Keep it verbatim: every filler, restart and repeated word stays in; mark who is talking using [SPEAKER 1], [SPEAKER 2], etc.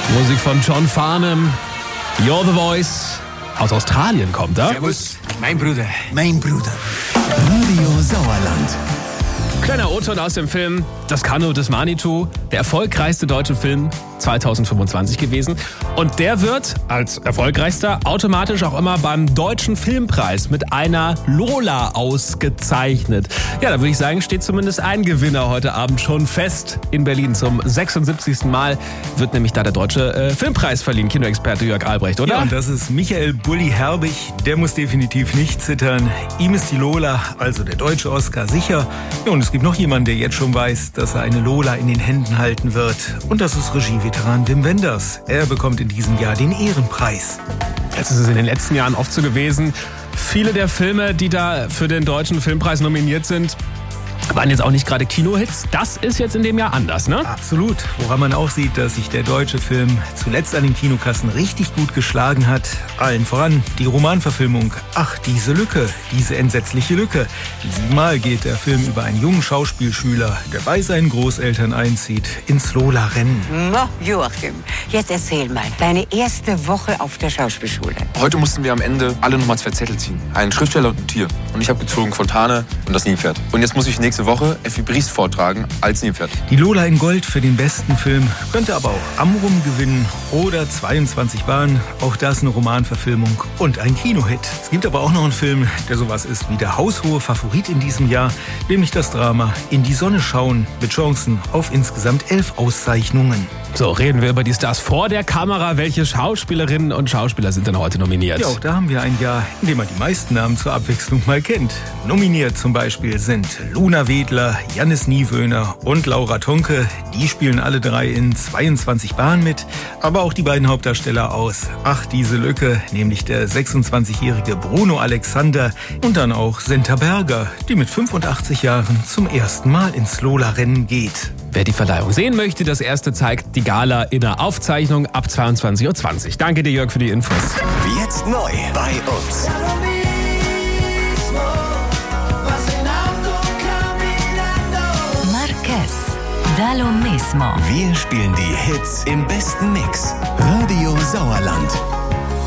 [SPEAKER 1] Musik von John Farnham. You're the Voice. Aus Australien kommt er.
[SPEAKER 2] Servus, mein Bruder.
[SPEAKER 3] Mein Bruder. Radio Sauerland.
[SPEAKER 1] Kleiner O-Ton aus dem Film Das Kanu des Manitou, der erfolgreichste deutsche Film zweitausendfünfundzwanzig gewesen. Und der wird als erfolgreichster automatisch auch immer beim Deutschen Filmpreis mit einer Lola ausgezeichnet. Ja, da würde ich sagen, steht zumindest ein Gewinner heute Abend schon fest in Berlin. Zum sechsundsiebzigsten Mal wird nämlich da der Deutsche äh, Filmpreis verliehen. Kinoexperte Jörg Albrecht, oder?
[SPEAKER 4] Ja, und das ist Michael Bulli Herbig. Der muss definitiv nicht zittern. Ihm ist die Lola, also der deutsche Oscar, sicher. Ja, und es gibt noch jemanden, der jetzt schon weiß, dass er eine Lola in den Händen halten wird. Und das ist Regieveteran Wim Wenders. Er bekommt in diesem Jahr den Ehrenpreis.
[SPEAKER 1] Jetzt ist es in den letzten Jahren oft so gewesen. Viele der Filme, die da für den Deutschen Filmpreis nominiert sind, waren jetzt auch nicht gerade Kinohits. Das ist jetzt in dem Jahr anders, ne?
[SPEAKER 4] Absolut. Woran man auch sieht, dass sich der deutsche Film zuletzt an den Kinokassen richtig gut geschlagen hat. Allen voran die Romanverfilmung Ach, diese Lücke, diese entsetzliche Lücke. Siebenmal geht der Film über einen jungen Schauspielschüler, der bei seinen Großeltern einzieht, ins Lola-Rennen.
[SPEAKER 5] Na, Joachim, jetzt erzähl mal, deine erste Woche auf der Schauspielschule.
[SPEAKER 6] Heute mussten wir am Ende alle nochmal zwei Zettel ziehen. Einen Schriftsteller und ein Tier. Und ich habe gezogen Fontane und das Nilpferd. Und jetzt muss ich nächste Woche Effi Briest vortragen als Nilpferd.
[SPEAKER 4] Die Lola in Gold für den besten Film könnte aber auch Amrum gewinnen oder zweiundzwanzig Bahnen. Auch das eine Romanverfilmung und ein Kinohit. Es gibt aber auch noch einen Film, der sowas ist wie der haushohe Favorit in diesem Jahr, nämlich das Drama In die Sonne schauen mit Chancen auf insgesamt elf Auszeichnungen.
[SPEAKER 1] So, reden wir über die Stars vor der Kamera. Welche Schauspielerinnen und Schauspieler sind denn heute nominiert?
[SPEAKER 4] Ja, auch da haben wir ein Jahr, in dem man die meisten Namen zur Abwechslung mal kennt. Nominiert zum Beispiel sind Luna Wedler, Jannis Niewöhner und Laura Tonke. Die spielen alle drei in zweiundzwanzig Bahnen mit. Aber auch die beiden Hauptdarsteller aus Ach, diese Lücke, nämlich der sechsundzwanzigjährige Bruno Alexander und dann auch Senta Berger, die mit fünfundachtzig Jahren zum ersten Mal ins Lola-Rennen geht.
[SPEAKER 1] Wer die Verleihung sehen möchte, das erste zeigt die Gala in der Aufzeichnung ab zweiundzwanzig Uhr zwanzig. Danke dir, Jörg, für die Infos.
[SPEAKER 3] Jetzt neu bei uns.
[SPEAKER 7] Marquez, da lo mismo.
[SPEAKER 3] Wir spielen die Hits im besten Mix. Radio Sauerland.